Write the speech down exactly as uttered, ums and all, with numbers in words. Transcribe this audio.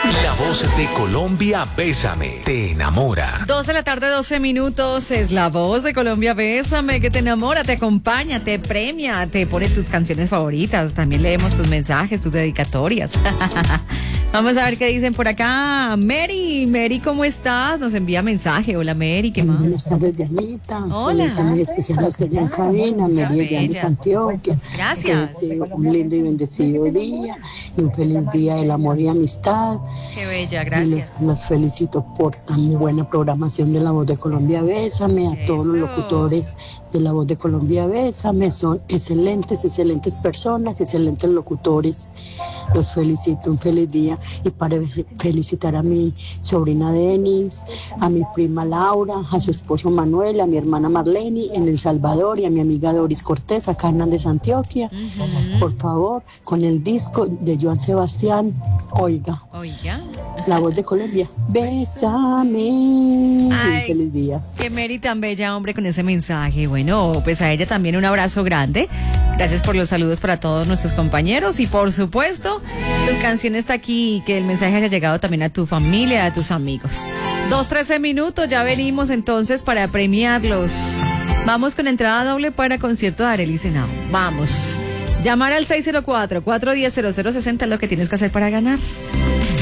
La voz de Colombia, Bésame, te enamora. Dos de la tarde, doce minutos, es la voz de Colombia, Bésame, que te enamora, te acompaña, te premia, te pone tus canciones favoritas, también leemos tus mensajes, tus dedicatorias. Vamos a ver qué dicen por acá. Mary, Mary, ¿cómo estás? Nos envía mensaje. Hola, Mary, ¿qué más? Buenas tardes, Dianita. Hola. Un muy especial a usted ya en cabina, Mary de Antioquia. Gracias. Que deseo un lindo y bendecido día y un feliz día del amor y amistad. Qué bella, Y gracias. les- los felicito por tan buena programación de La Voz de Colombia, Bésame. A todos los Eso. locutores de La Voz de Colombia, Bésame. Son excelentes, excelentes personas, excelentes locutores. Los felicito, un feliz día. Y para felicitar a mi sobrina Denis, a mi prima Laura, a su esposo Manuel, a mi hermana Marlene en El Salvador y a mi amiga Doris Cortés acá en Hernández, Antioquia. Por favor, con el disco de Joan Sebastián, oiga, Oiga. La Voz de Colombia, Bésame. Ay. Un feliz día. Qué Mary tan bella, hombre, con ese mensaje. Bueno, pues a ella también un abrazo grande. Gracias por los saludos para todos nuestros compañeros. Y por supuesto, tu canción está aquí y que el mensaje haya llegado también a tu familia, a tus amigos. Dos, trece minutos, ya venimos entonces para premiarlos. Vamos con entrada doble para concierto de Arely Senao. Vamos. Llamar al seis cero cuatro, cuatro uno cero, cero cero seis cero es lo que tienes que hacer para ganar.